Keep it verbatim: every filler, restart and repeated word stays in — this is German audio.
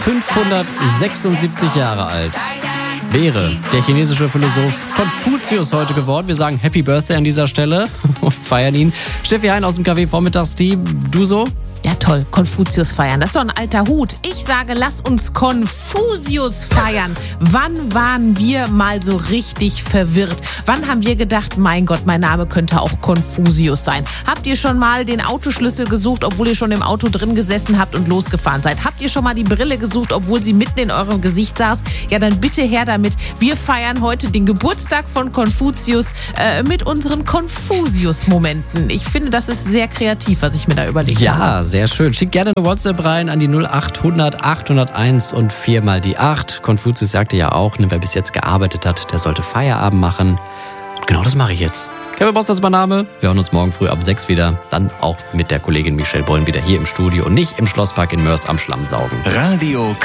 fünfhundertsechsundsiebzig Jahre alt wäre der chinesische Philosoph Konfuzius heute geworden. Wir sagen Happy Birthday an dieser Stelle und feiern ihn. Steffi Hein aus dem K W-Vormittagsteam. Du so? Ja toll, Konfuzius feiern, das ist doch ein alter Hut. Ich sage, lass uns Konfusius feiern. Wann waren wir mal so richtig verwirrt? Wann haben wir gedacht, mein Gott, mein Name könnte auch Konfusius sein? Habt ihr schon mal den Autoschlüssel gesucht, obwohl ihr schon im Auto drin gesessen habt und losgefahren seid? Habt ihr schon mal die Brille gesucht, obwohl sie mitten in eurem Gesicht saß? Ja, dann bitte her damit. Wir feiern heute den Geburtstag von Konfuzius äh, mit unseren Konfusius-Momenten. Ich finde, das ist sehr kreativ, was ich mir da überlegt ja, habe. Sehr Sehr schön. Schickt gerne eine WhatsApp rein an die null acht hundert achthunderteins und vier mal die acht. Konfuzius sagte ja auch, ne, wer bis jetzt gearbeitet hat, der sollte Feierabend machen. Und genau das mache ich jetzt. Kevin Boss, das ist mein Name. Wir hören uns morgen früh ab sechs wieder. Dann auch mit der Kollegin Michelle Bollen wieder hier im Studio und nicht im Schlosspark in Mörs am Schlamm saugen. Radio